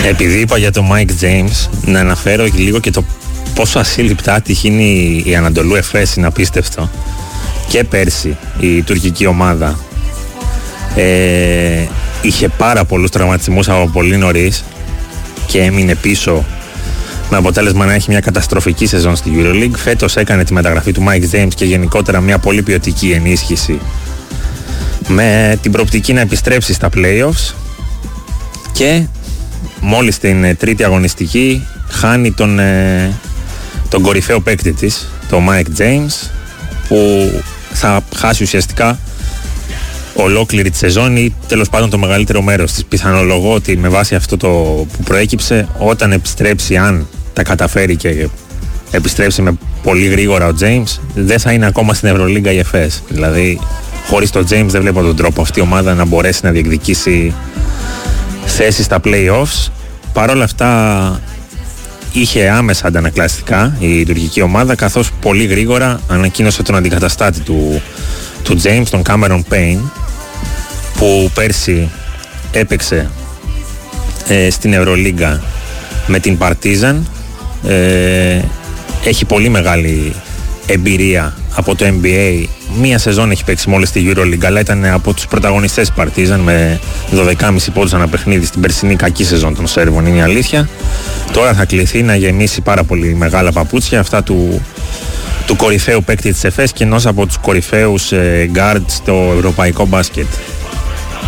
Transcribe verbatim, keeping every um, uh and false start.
Επειδή είπα για το Mike James, να αναφέρω λίγο και το πόσο ασύλληπτα άτυχη είναι η Ανατολού Εφές, είναι απίστευτο. Και πέρσι η τουρκική ομάδα ε, είχε πάρα πολλούς τραυματισμούς από πολύ νωρίς και έμεινε πίσω, με αποτέλεσμα να έχει μια καταστροφική σεζόν στη EuroLeague. Φέτος έκανε τη μεταγραφή του Mike James και γενικότερα μια πολύ ποιοτική ενίσχυση με την προοπτική να επιστρέψει στα playoffs, και μόλις την τρίτη αγωνιστική χάνει τον, ε, τον κορυφαίο παίκτη της, τον Mike James, που θα χάσει ουσιαστικά ολόκληρη τη σεζόν ή τέλος πάντων το μεγαλύτερο μέρος της. Πιθανολογώ ότι με βάση αυτό το που προέκυψε, όταν επιστρέψει, αν τα καταφέρει και επιστρέψει με πολύ γρήγορα ο James, δεν θα είναι ακόμα στην Ευρωλίγκα η Εφές. Δηλαδή χωρίς τον James δεν βλέπω τον τρόπο αυτή η ομάδα να μπορέσει να διεκδικήσει θέση στα play-offs. Παρ' όλα αυτά είχε άμεσα αντανακλαστικά η τουρκική ομάδα, καθώς πολύ γρήγορα ανακοίνωσε τον αντικαταστάτη του, του James, τον Cameron Payne, που πέρσι έπαιξε ε, στην Ευρωλίγκα με την Partizan. ε, έχει πολύ μεγάλη εμπειρία από το N B A. Μία σεζόν έχει παίξει μόλις στη EuroLeague, αλλά ήταν από τους πρωταγωνιστές Partizan με δώδεκα κόμμα πέντε πόντους ανά παιχνίδι στην περσινή κακή σεζόν των Σέρβων, είναι η αλήθεια. Τώρα θα κληθεί να γεμίσει πάρα πολύ μεγάλα παπούτσια, αυτά του, του κορυφαίου παίκτη της Εφές και ενός από τους κορυφαίους ε, guard στο ευρωπαϊκό μπάσκετ.